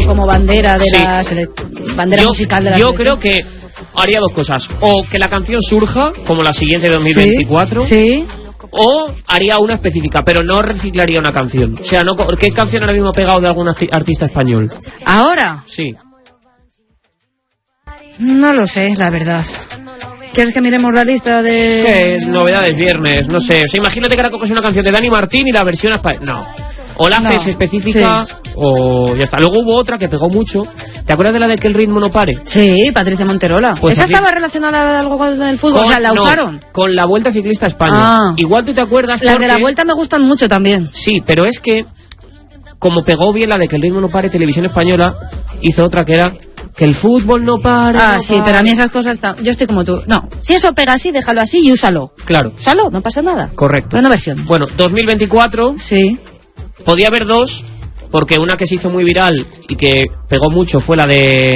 como bandera de bandera musical de la Yo creo que haría dos cosas. O que la canción surja, como la siguiente de 2024. Sí. O haría una específica, pero no reciclaría una canción. O sea, no, ¿qué canción ahora mismo ha pegado de algún artista español? ¿Ahora? Sí. No lo sé, la verdad. ¿Quieres que miremos la lista de...? Novedades viernes, no sé. O sea, imagínate que ahora coges una canción de Dani Martín y la versión española. No. O la haces específica, o ya está. Luego hubo otra que pegó mucho. ¿Te acuerdas de la de Que el ritmo no pare? Sí, Patricia Monterola. Pues ¿Esa estaba relacionada algo con el fútbol? O sea, ¿la usaron? Con la Vuelta Ciclista a España. Igual tú te acuerdas Las de la Vuelta me gustan mucho también. Sí, pero es que, como pegó bien la de Que el ritmo no pare, Televisión Española hizo otra que era Que el fútbol no pare. Sí, pero a mí esas cosas... Yo estoy como tú. No, si eso pega así, déjalo así y úsalo. Claro. Úsalo, no pasa nada. Correcto. Buena versión. Bueno, 2024... Sí. Podía haber dos, porque una que se hizo muy viral y que pegó mucho fue la de